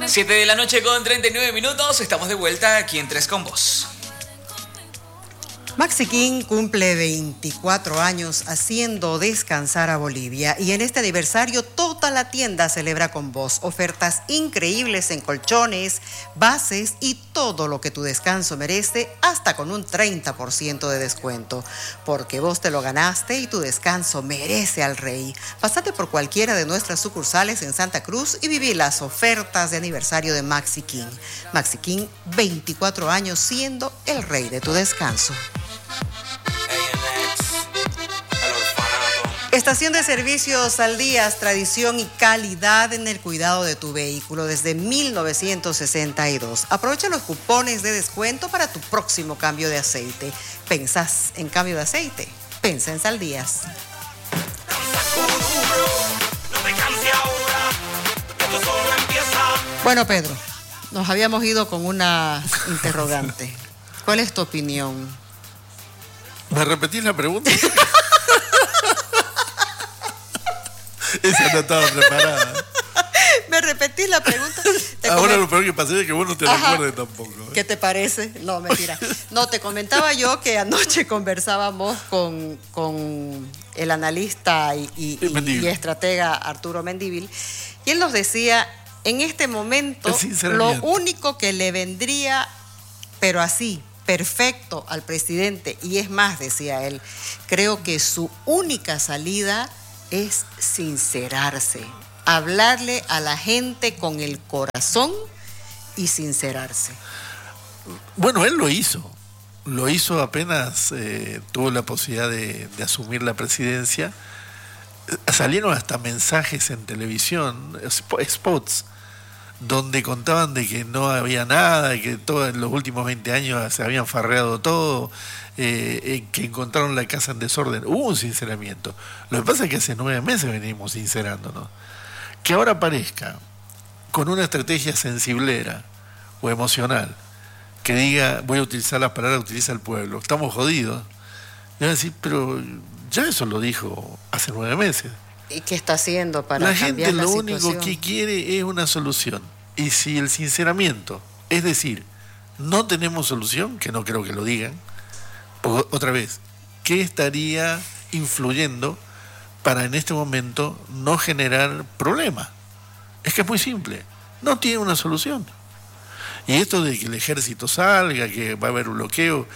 7 de la noche con 39 minutos. Estamos de vuelta aquí en Tres con Vos. Maxi King cumple 24 años haciendo descansar a Bolivia y en este aniversario toda la tienda celebra con vos ofertas increíbles en colchones, bases y todo lo que tu descanso merece, hasta con un 30% de descuento, porque vos te lo ganaste y tu descanso merece al rey. Pásate por cualquiera de nuestras sucursales en Santa Cruz y viví las ofertas de aniversario de Maxi King. Maxi King, 24 años siendo el rey de tu descanso. Estación de servicios Aldías, tradición y calidad en el cuidado de tu vehículo desde 1962. Aprovecha los cupones de descuento para tu próximo cambio de aceite. ¿Pensás en cambio de aceite? Pensa en Saldías. Bueno, Pedro, nos habíamos ido con una interrogante. ¿Cuál es tu opinión? ¿Me repetís la pregunta? Esa no estaba preparada. ¿Me repetís la pregunta? Ahora lo peor que pasé es que vos no te recuerdes tampoco. ¿Qué te parece? No, mentira. No, te comentaba yo que anoche conversábamos con el analista y estratega Arturo Mendívil, y él nos decía, en este momento, lo único que le vendría, pero así, perfecto al presidente, y es más, decía él, creo que su única salida es sincerarse, hablarle a la gente con el corazón y sincerarse. Bueno, él lo hizo apenas tuvo la posibilidad de asumir la presidencia. Salieron hasta mensajes en televisión, spots, donde contaban de que no había nada, de que en los últimos 20 años se habían farreado todo, que encontraron la casa en desorden. Hubo un sinceramiento. Lo que pasa es que hace 9 meses venimos sincerándonos. Que ahora aparezca con una estrategia sensiblera o emocional, que diga, voy a utilizar las palabras que utiliza el pueblo, estamos jodidos. Y van a decir, pero ya eso lo dijo hace 9 meses. ¿Y qué está haciendo para cambiar la situación? La gente lo único que quiere es una solución. Y si el sinceramiento, es decir, no tenemos solución, que no creo que lo digan, porque, otra vez, ¿qué estaría influyendo para en este momento no generar problemas? Es que es muy simple, no tiene una solución. Y esto de que el ejército salga, que va a haber un bloqueo,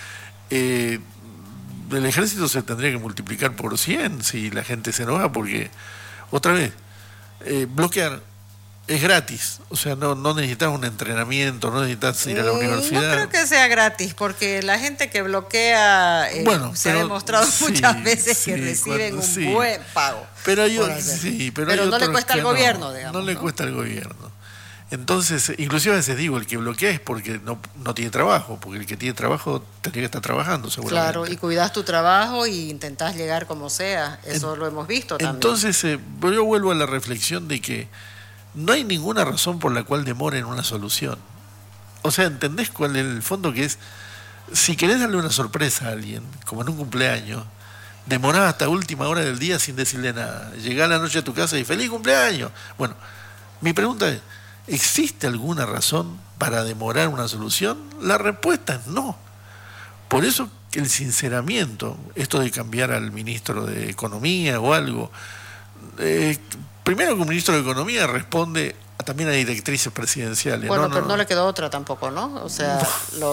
el ejército se tendría que multiplicar por 100 si la gente se enoja, porque, otra vez, bloquear es gratis, o sea, no necesitas un entrenamiento, no necesitas ir a la universidad. No creo que sea gratis, porque la gente que bloquea se ha demostrado muchas veces que reciben un buen pago. Pero no le cuesta al gobierno, digamos. No le cuesta al gobierno. Entonces, inclusive a veces digo, el que bloquea es porque no tiene trabajo, porque el que tiene trabajo tendría que estar trabajando seguramente. Claro, y cuidas tu trabajo y intentás llegar como sea, eso lo hemos visto también. Entonces, yo vuelvo a la reflexión de que no hay ninguna razón por la cual demoren una solución. O sea, ¿entendés cuál es el fondo? Que es, si querés darle una sorpresa a alguien, como en un cumpleaños, demorás hasta última hora del día sin decirle nada. Llegás a la noche a tu casa y ¡feliz cumpleaños! Bueno, mi pregunta es, ¿existe alguna razón para demorar una solución? La respuesta es no. Por eso que el sinceramiento, esto de cambiar al ministro de Economía o algo, primero que un ministro de Economía responde también a directrices presidenciales. Bueno, pero no le quedó otra tampoco, ¿no? O sea,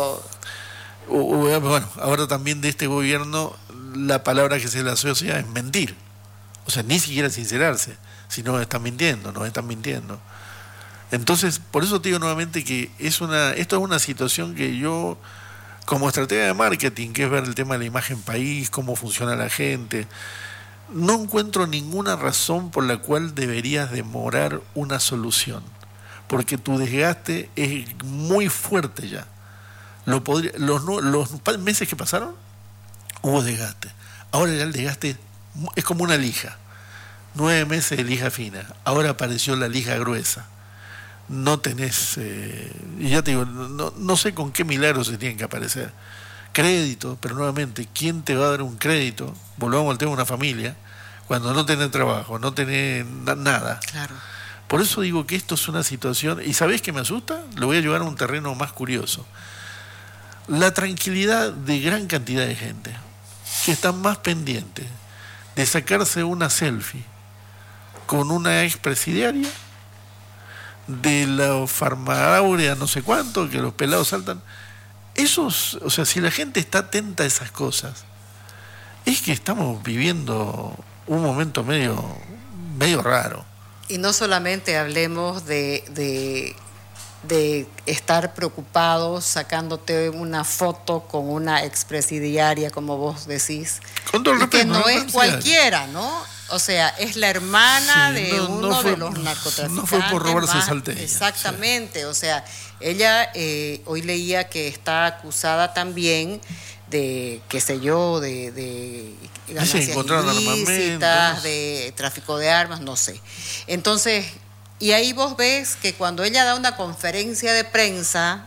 bueno, ahora también de este gobierno la palabra que se le asocia es mentir. O sea, ni siquiera sincerarse, sino nos están mintiendo. Entonces, por eso te digo nuevamente que esto es una situación que yo, como estratega de marketing, que es ver el tema de la imagen país, cómo funciona la gente, no encuentro ninguna razón por la cual deberías demorar una solución, porque tu desgaste es muy fuerte ya. Los meses que pasaron, hubo desgaste. Ahora ya el desgaste es como una lija. 9 meses de lija fina. Ahora apareció la lija gruesa. No tenés, y ya te digo, no sé con qué milagros se tienen que aparecer. Crédito, pero nuevamente, ¿quién te va a dar un crédito? Volvamos al tema de una familia, cuando no tenés trabajo, no tenés nada. Claro. Por eso digo que esto es una situación, y ¿sabés qué me asusta? Lo voy a llevar a un terreno más curioso. La tranquilidad de gran cantidad de gente que están más pendientes de sacarse una selfie con una expresidiaria de la farmacéutica no sé cuánto, que los pelados saltan. Esos, o sea, si la gente está atenta a esas cosas, es que estamos viviendo un momento medio raro. Y no solamente hablemos de estar preocupados sacándote una foto con una expresidiaria, como vos decís, con todo el respeto, que no es cualquiera, ¿no? O sea, es la hermana de uno de los narcotraficantes. No fue por robarse Salteña. Exactamente, sí. O sea, ella hoy leía que está acusada también de, qué sé yo, de ganancias ilícitas, de tráfico de armas, no sé. Entonces, y ahí vos ves que cuando ella da una conferencia de prensa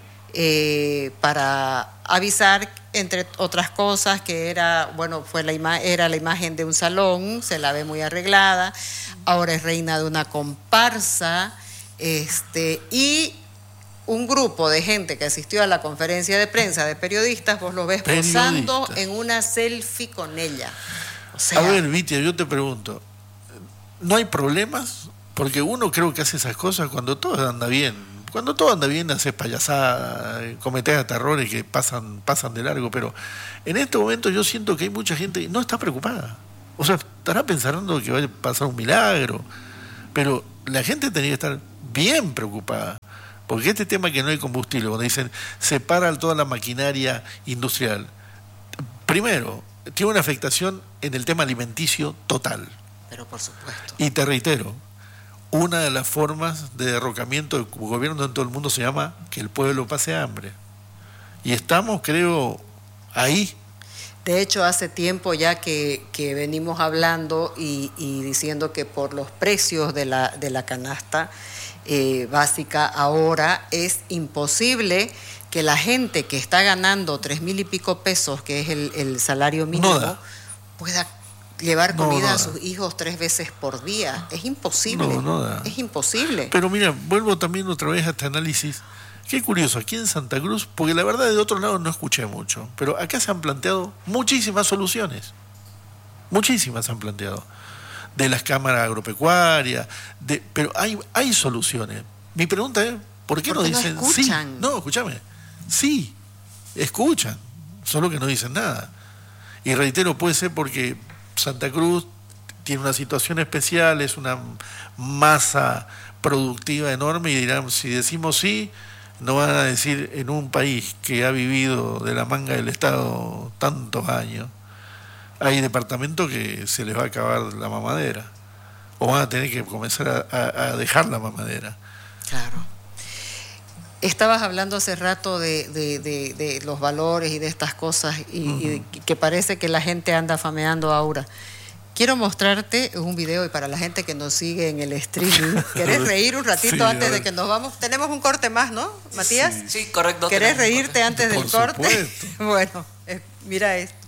para avisar, entre otras cosas, que era, bueno, era la imagen de un salón, se la ve muy arreglada, ahora es reina de una comparsa, y un grupo de gente que asistió a la conferencia de prensa de periodistas, vos lo ves posando en una selfie con ella. O sea, a ver, Vitia, yo te pregunto, ¿no hay problemas? Porque uno creo que hace esas cosas cuando todo anda bien. Cuando todo anda bien, haces payasadas, cometés hasta errores que pasan de largo, pero en este momento yo siento que hay mucha gente que no está preocupada. O sea, estará pensando que va a pasar un milagro, pero la gente tenía que estar bien preocupada. Porque este tema que no hay combustible, cuando dicen separa toda la maquinaria industrial, primero, tiene una afectación en el tema alimenticio total. Pero por supuesto. Y te reitero, una de las formas de derrocamiento del gobierno en todo el mundo se llama que el pueblo pase hambre. Y estamos, creo, ahí. De hecho, hace tiempo ya que venimos hablando y diciendo que por los precios de la canasta básica ahora es imposible que la gente que está ganando 3,000 y pico pesos, que es el salario mínimo, pueda llevar comida a sus hijos 3 veces por día. Es imposible. Es imposible. Pero mira, vuelvo también otra vez a este análisis. Qué curioso, aquí en Santa Cruz, porque la verdad de otro lado no escuché mucho, pero acá se han planteado muchísimas soluciones. Muchísimas se han planteado. De las cámaras agropecuarias, pero hay soluciones. Mi pregunta es, ¿por qué no dicen sí? No, escúchame. Sí, escuchan, solo que no dicen nada. Y reitero, puede ser porque Santa Cruz tiene una situación especial, es una masa productiva enorme y dirán, si decimos sí, no van a decir en un país que ha vivido de la manga del Estado tantos años, hay departamentos que se les va a acabar la mamadera o van a tener que comenzar a dejar la mamadera. Claro. Estabas hablando hace rato de los valores y de estas cosas y que parece que la gente anda fameando ahora. Quiero mostrarte un video y para la gente que nos sigue en el streaming, ¿querés reír un ratito antes de que nos vamos? Tenemos un corte más, ¿no, Matías? Sí, correcto. ¿Querés reírte antes del corte? Supuesto. Bueno, mira esto.